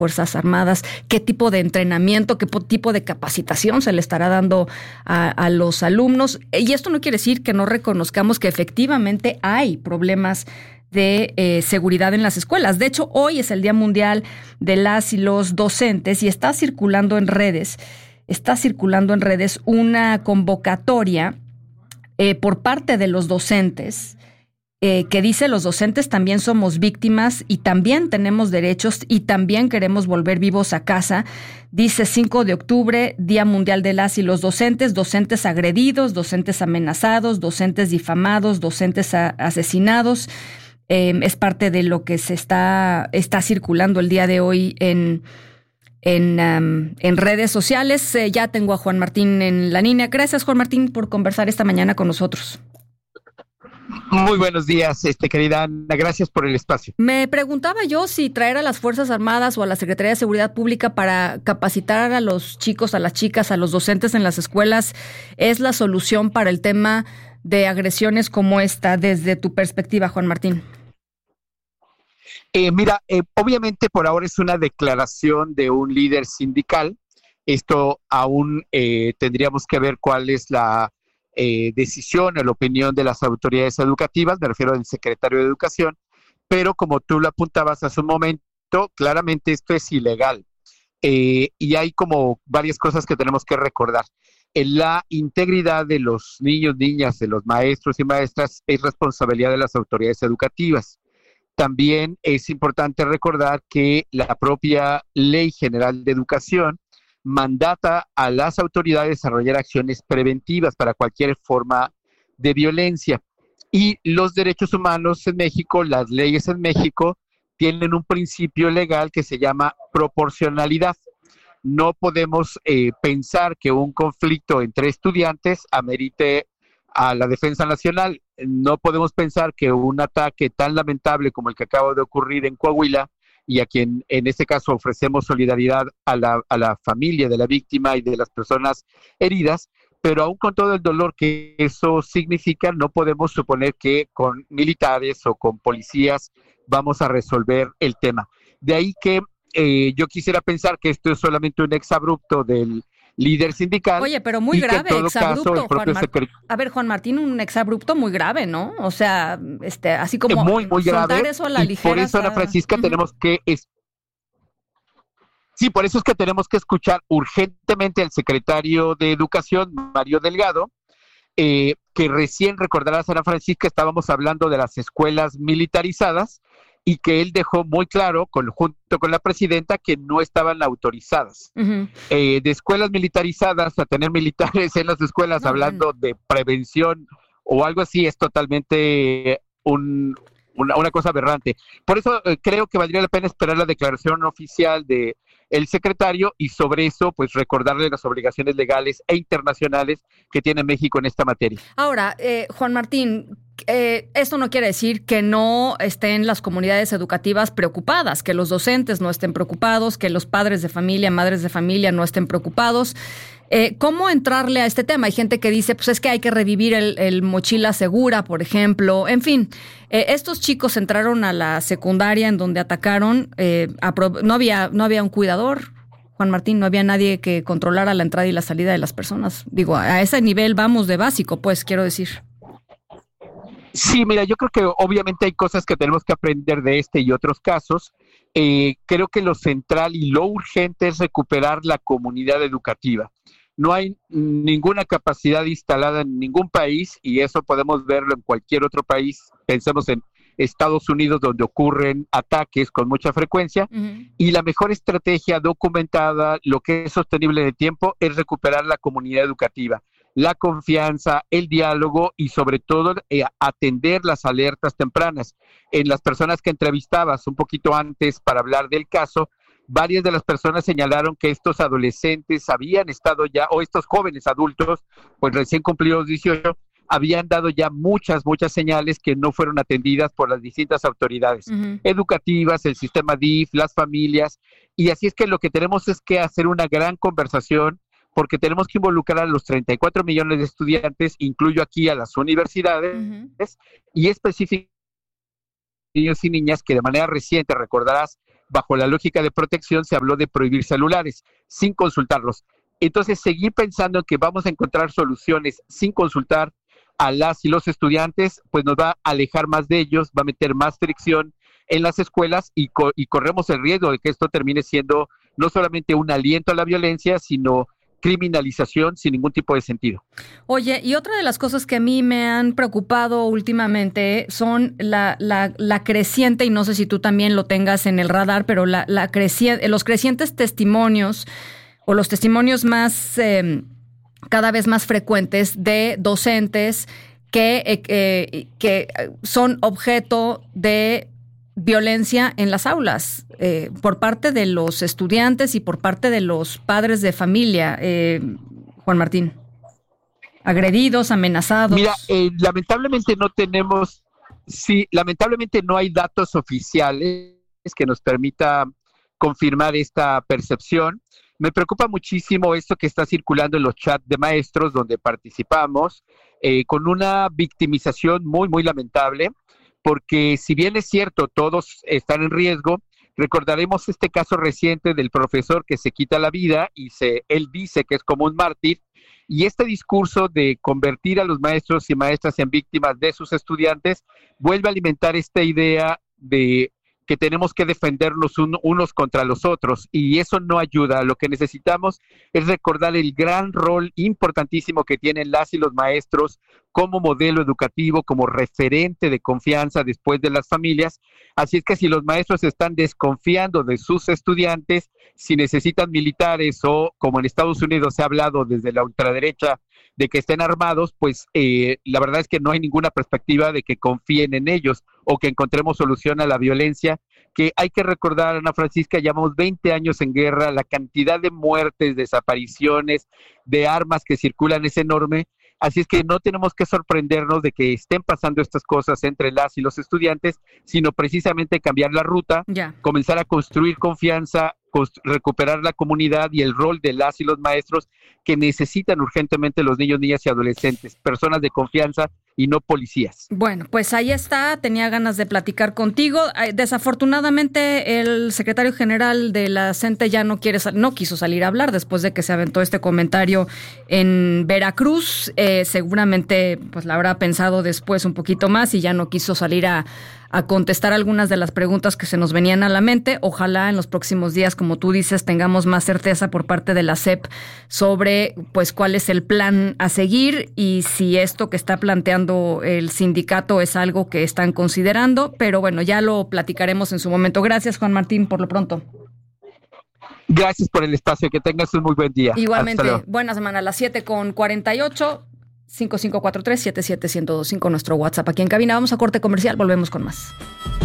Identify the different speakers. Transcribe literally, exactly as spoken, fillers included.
Speaker 1: Fuerzas Armadas, qué tipo de entrenamiento, qué tipo de capacitación se le estará dando a, a los alumnos. Y esto no quiere decir que no reconozcamos que efectivamente hay problemas de eh, seguridad en las escuelas. De hecho, hoy es el Día Mundial de las y los Docentes y está circulando en redes, está circulando en redes una convocatoria eh, por parte de los docentes Eh, que dice: los docentes también somos víctimas y también tenemos derechos y también queremos volver vivos a casa. Dice cinco de octubre, Día Mundial de las y los Docentes, docentes agredidos, docentes amenazados, docentes difamados, docentes a- asesinados. Eh, es parte de lo que se está, está circulando el día de hoy en, en, um, en redes sociales. Eh, ya tengo a Juan Martín en la línea. Gracias, Juan Martín, por conversar esta mañana con nosotros.
Speaker 2: Muy buenos días, este, querida Ana. Gracias por el espacio.
Speaker 1: Me preguntaba yo si traer a las Fuerzas Armadas o a la Secretaría de Seguridad Pública para capacitar a los chicos, a las chicas, a los docentes en las escuelas es la solución para el tema de agresiones como esta, desde tu perspectiva, Juan Martín.
Speaker 2: Eh, mira, eh, obviamente por ahora es una declaración de un líder sindical. Esto aún eh, tendríamos que ver cuál es la Eh, decisión o la opinión de las autoridades educativas, me refiero al secretario de Educación, pero como tú lo apuntabas hace un momento, claramente esto es ilegal. Eh, y hay como varias cosas que tenemos que recordar. En la integridad de los niños, niñas, de los maestros y maestras es responsabilidad de las autoridades educativas. También es importante recordar que la propia Ley General de Educación mandata a las autoridades desarrollar acciones preventivas para cualquier forma de violencia. Y los derechos humanos en México, las leyes en México, tienen un principio legal que se llama proporcionalidad. No podemos eh, pensar que un conflicto entre estudiantes amerite a la defensa nacional. No podemos pensar que un ataque tan lamentable como el que acaba de ocurrir en Coahuila, y a quien en este caso ofrecemos solidaridad a la, a la familia de la víctima y de las personas heridas, pero aún con todo el dolor que eso significa, no podemos suponer que con militares o con policías vamos a resolver el tema. De ahí que eh, yo quisiera pensar que esto es solamente un exabrupto del líder sindical.
Speaker 1: Oye, pero muy grave, exabrupto,
Speaker 2: caso,
Speaker 1: Juan Martín.
Speaker 2: secret...
Speaker 1: A ver, Juan Martín, un exabrupto muy grave, ¿no? O sea, este, así como
Speaker 2: muy, muy grave,
Speaker 1: eso a la
Speaker 2: y
Speaker 1: ligera.
Speaker 2: por eso, Ana Francisca, uh-huh. tenemos que... Es... Sí, por eso es que tenemos que escuchar urgentemente al secretario de Educación, Mario Delgado, eh, que recién recordarás, Ana Francisca, estábamos hablando de las escuelas militarizadas, y que él dejó muy claro, con, junto con la presidenta, que no estaban autorizadas. Uh-huh. Eh, de escuelas militarizadas a tener militares en las escuelas, no, hablando no. de prevención o algo así, es totalmente un, una, una cosa aberrante. Por eso eh, creo que valdría la pena esperar la declaración oficial de el secretario y sobre eso, pues recordarle las obligaciones legales e internacionales que tiene México en esta materia.
Speaker 1: Ahora, eh, Juan Martín, eh, esto no quiere decir que no estén las comunidades educativas preocupadas, que los docentes no estén preocupados, que los padres de familia, madres de familia no estén preocupados. Eh, ¿Cómo entrarle a este tema? Hay gente que dice, pues es que hay que revivir el, el mochila segura, por ejemplo. En fin, eh, estos chicos entraron a la secundaria en donde atacaron. Eh, apro- no había, no había un cuidador, Juan Martín, no había nadie que controlara la entrada y la salida de las personas. Digo, a ese nivel vamos de básico, pues, quiero decir.
Speaker 2: Sí, mira, yo creo que obviamente hay cosas que tenemos que aprender de este y otros casos. Eh, creo que lo central y lo urgente es recuperar la comunidad educativa. No hay ninguna capacidad instalada en ningún país, y eso podemos verlo en cualquier otro país. Pensemos en Estados Unidos, donde ocurren ataques con mucha frecuencia, uh-huh. y la mejor estrategia documentada, lo que es sostenible en el tiempo, es recuperar la comunidad educativa, la confianza, el diálogo y sobre todo eh, atender las alertas tempranas. En las personas que entrevistabas un poquito antes para hablar del caso, varias de las personas señalaron que estos adolescentes habían estado ya, o estos jóvenes adultos, pues recién cumplidos dieciocho, habían dado ya muchas, muchas señales que no fueron atendidas por las distintas autoridades uh-huh. educativas, el sistema D I F, las familias, y así es que lo que tenemos es que hacer una gran conversación, porque tenemos que involucrar a los treinta y cuatro millones de estudiantes, incluyo aquí a las universidades, uh-huh. y específicamente niños y niñas que de manera reciente, recordarás, bajo la lógica de protección, se habló de prohibir celulares sin consultarlos. Entonces, seguir pensando en que vamos a encontrar soluciones sin consultar a las y los estudiantes, pues nos va a alejar más de ellos, va a meter más fricción en las escuelas y, co- y corremos el riesgo de que esto termine siendo no solamente un aliento a la violencia, sino criminalización sin ningún tipo de sentido.
Speaker 1: Oye, y otra de las cosas que a mí me han preocupado últimamente son la, la, la creciente, y no sé si tú también lo tengas en el radar, pero la, la creci- los crecientes testimonios o los testimonios más, eh, cada vez más frecuentes de docentes que, eh, eh, que son objeto de violencia en las aulas, eh, por parte de los estudiantes y por parte de los padres de familia, eh, Juan Martín. Agredidos, amenazados.
Speaker 2: Mira, eh, lamentablemente no tenemos, sí, lamentablemente no hay datos oficiales que nos permita confirmar esta percepción. Me preocupa muchísimo esto que está circulando en los chats de maestros donde participamos, eh, con una victimización muy, muy lamentable, porque si bien es cierto, todos están en riesgo, recordaremos este caso reciente del profesor que se quita la vida y se, él dice que es como un mártir, y este discurso de convertir a los maestros y maestras en víctimas de sus estudiantes vuelve a alimentar esta idea de que tenemos que defendernos un, unos contra los otros, y eso no ayuda. Lo que necesitamos es recordar el gran rol importantísimo que tienen las y los maestros como modelo educativo, como referente de confianza después de las familias. Así es que si los maestros están desconfiando de sus estudiantes, si necesitan militares o, como en Estados Unidos se ha hablado desde la ultraderecha, de que estén armados, pues eh, la verdad es que no hay ninguna perspectiva de que confíen en ellos o que encontremos solución a la violencia, que hay que recordar, Ana Francisca, llevamos veinte años en guerra, la cantidad de muertes, desapariciones, de armas que circulan es enorme. Así es que no tenemos que sorprendernos de que estén pasando estas cosas entre las y los estudiantes, sino precisamente cambiar la ruta,
Speaker 1: Ya.
Speaker 2: comenzar a construir confianza, const- recuperar la comunidad y el rol de las y los maestros que necesitan urgentemente los niños, niñas y adolescentes, personas de confianza y no policías.
Speaker 1: Bueno, pues ahí está, tenía ganas de platicar contigo. Desafortunadamente el secretario general de la CENTE ya no quiere, no quiso salir a hablar después de que se aventó este comentario en Veracruz. Eh, seguramente pues la habrá pensado después un poquito más y ya no quiso salir a, a contestar algunas de las preguntas que se nos venían a la mente. Ojalá en los próximos días, como tú dices, tengamos más certeza por parte de la S E P sobre pues cuál es el plan a seguir y si esto que está planteando el sindicato es algo que están considerando, pero bueno, ya lo platicaremos en su momento. Gracias, Juan Martín, por lo pronto.
Speaker 2: Gracias por el espacio, que tengas un muy buen día.
Speaker 1: Igualmente, buena semana, a las siete con cuarenta y ocho, cinco cinco cuatro tres, siete siete uno cero dos cinco, nuestro WhatsApp aquí en cabina. Vamos a corte comercial, volvemos con más.